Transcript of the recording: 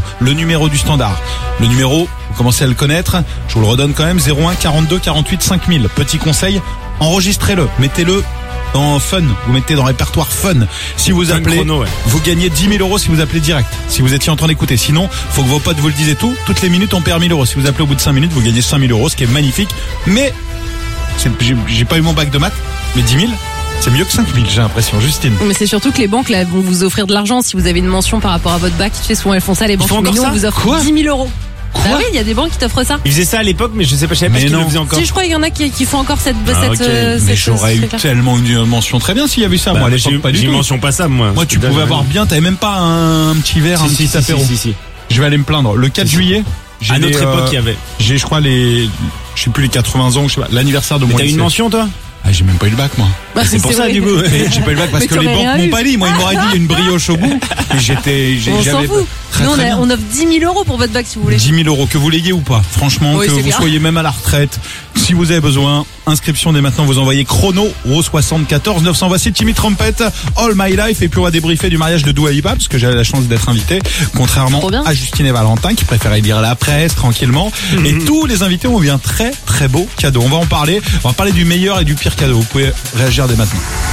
le numéro du standard. Le numéro, vous commencez à le connaître, je vous le redonne quand même, 01 42 48 5000. Petit conseil, enregistrez-le, mettez-le dans fun, vous mettez dans répertoire fun. Si vous appelez, chrono, ouais. vous gagnez 10 000 euros si vous appelez direct. Si vous étiez en train d'écouter. Sinon, faut que vos potes vous le disent et tout. Toutes les minutes, on perd 1 000 euros. Si vous appelez au bout de 5 minutes, vous gagnez 5 000 euros, ce qui est magnifique. Mais, j'ai pas eu mon bac de maths, mais 10 000, c'est mieux que 5 000, j'ai l'impression. Justine. Mais c'est surtout que les banques là vont vous offrir de l'argent si vous avez une mention par rapport à votre bac. Tu sais, souvent elles font ça, les banques. font encore millions, ça vous offrent Quoi 10 000 euros. Quoi Bah oui, il y a des banques qui t'offrent ça. Ils faisaient ça à l'époque, mais je savais pas Mais qu'ils le non. faisaient encore. Si, je crois qu'il y en a qui font encore cette ok. Mais j'aurais eu truc-là. tellement une mention très bien s'il y avait ça. Bah, moi, à l'époque, pas du j'y tout. mentionne pas ça, moi. Moi, tu pouvais avoir bien, t'avais même pas un petit verre, un petit apéro. Si. Je vais aller me plaindre. Le 4 juillet, j'ai À notre les, époque, il y avait. j'ai, je crois, je sais plus, les 80 ans, je sais pas, l'anniversaire de Mais mon t'as eu lycée. une mention, toi? Ah, j'ai même pas eu le bac, moi. Bah, C'est pour ça, vrai. du coup. Mais j'ai pas eu le bac parce Mais que les t'aurais banques rien m'ont eu. pas dit. Moi, ils m'auraient dit, il y a une brioche au bout. Et On s'en j'avais fout. très, Nous, très bien. on offre 10 000 euros pour votre bac si vous voulez. 10 000 euros, que vous l'ayez ou pas. Franchement, Oui, que c'est vous bien. soyez même à la retraite. Si vous avez besoin, inscription dès maintenant, vous envoyez chrono au 74 900. Voici Timmy Trumpet, All My Life. Et puis on va débriefer du mariage de Dua Lipa, parce que j'avais la chance d'être invité, contrairement Trop bien. à Justine et Valentin, qui préféraient lire la presse tranquillement. Et tous les invités ont eu un très très beau cadeau. On va en parler. On va parler du meilleur et du pire cadeau. Vous pouvez réagir dès maintenant.